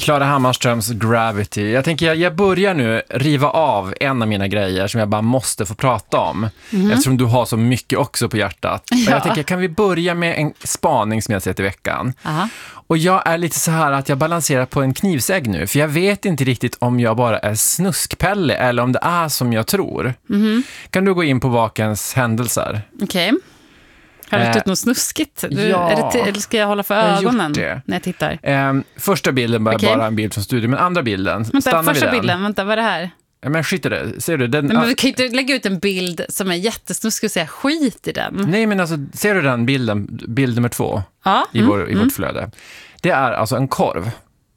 Klara Hammarströms Gravity. Jag tänker jag börjar nu riva av en av mina grejer som jag bara måste få prata om. Eftersom du har så mycket också på hjärtat. Ja. Och jag tänker, kan vi börja med en spaning som jag sett i veckan? Aha. Och jag är lite så här att jag balanserar på en knivsägg nu. För jag vet inte riktigt om jag bara är snuskpelle eller om det är som jag tror. Kan du gå in på vakens händelser? Okej. Har du ut något snuskigt? Eller ska jag hålla för ögonen när jag tittar? Första bilden bara en bild från studion, men andra bilden, första bilden, vad är det här? Men skit i det, ser du? Men vi kan inte lägga ut en bild som är jättesnuskig och säga skit i den. Nej, men alltså, ser du den bilden, bild nummer 2 i vårt flöde? Det är alltså en korv.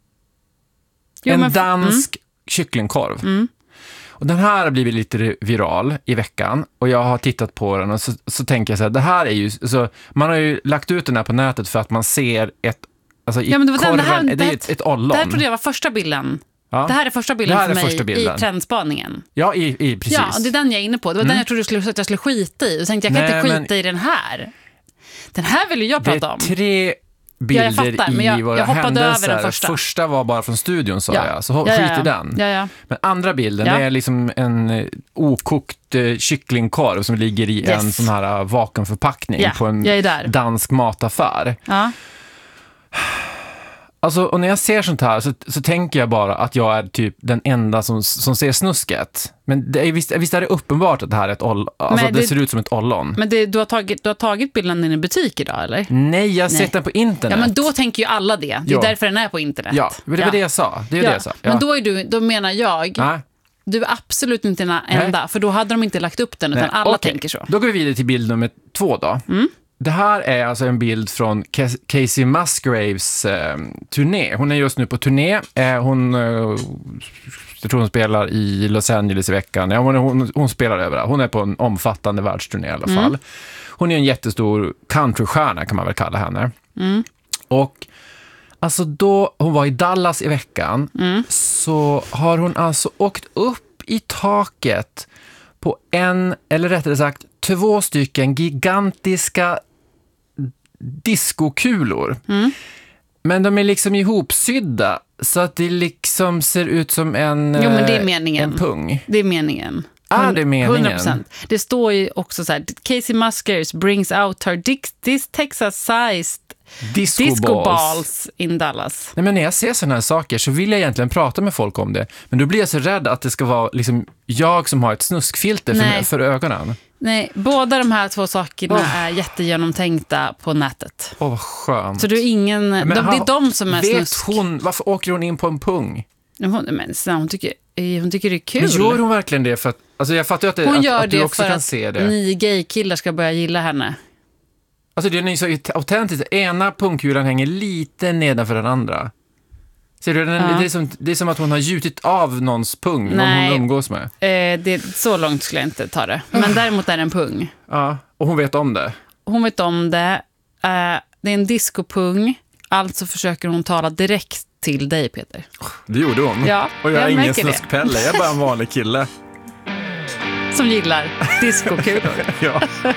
En dansk kycklingkorv. Och den här har blivit lite viral i veckan och jag har tittat på den och så tänker jag så här, det här är ju så man har ju lagt ut den här på nätet för att man ser ett alltså i korven, det är ett ollon. Det här trodde jag var första bilden. Ja. Det här är första bilden för mig i trendspaningen. Ja, precis. Ja, och det är den jag är inne på. Det var den jag trodde att jag skulle skita i. Och tänkte jag kan inte skita i den här. Den här vill ju jag prata om. Det är 3 bilder i våra händelser. Den första var bara från studion, sa jag. Så skit i den. Ja. Men andra bilden är liksom en okokt kycklingkorv som ligger i en sån här vakuumförpackning på en dansk mataffär. Ja. Alltså, och när jag ser sånt här så tänker jag bara att jag är typ den enda som ser snusket. Men det är, visst är det uppenbart att det här är ett ollon. Alltså det ser ut som ett ollon. Men du har tagit bilden i en butik idag, eller? Nej, jag har sett den på internet. Ja, men då tänker ju alla det. Det är därför den är på internet. Ja, det var det jag sa. Det är det jag sa. Ja. Men då menar jag... Nej. Du är absolut inte den enda. För då hade de inte lagt upp den, utan alla tänker så. Då går vi vidare till bild nummer 2 då. Det här är alltså en bild från Casey Musgraves turné. Hon är just nu på turné. Jag tror hon spelar i Los Angeles i veckan. Ja, hon spelar överallt. Hon är på en omfattande världsturné i alla fall. Hon är en jättestor countrystjärna, kan man väl kalla henne. Och alltså då hon var i Dallas i veckan så har hon alltså åkt upp i taket på eller rättare sagt 2 stycken gigantiska diskokulor. Men de är liksom ihopsydda så att det liksom ser ut som en Jo, men det är meningen. En pung. Det är meningen. Det är meningen. 100%. Det står ju också så här: Casey Musgraves brings out her Texas-sized disco balls in Dallas. Nej, men när jag ser sådana här saker så vill jag egentligen prata med folk om det. Men då blir jag så rädd att det ska vara liksom jag som har ett snuskfilter för ögonen. Nej, båda de här 2 sakerna är jättegenomtänkta på nätet. Vad skönt. Så du är ingen... det är de som är snusk. Varför åker hon in på en pung? Hon tycker det är kul. Men gör hon verkligen det för att... Alltså jag fattar ju att du också kan se det. Hon gör det för att 9 gay-killar ska börja gilla henne. Alltså det är så autentiskt. Ena pungkulan hänger lite nedanför den andra. Ser du, det är som att hon har gjutit av någons pung, någon hon umgås med. Så långt skulle jag inte ta det. Men däremot är det en pung. Ja, och hon vet om det. Hon vet om det. Det är en discopung. Alltså försöker hon tala direkt till dig, Peter. Det gjorde hon. Ja, och jag är ingen snuskpelle, jag är bara en vanlig kille. Som gillar discokulor. Ja.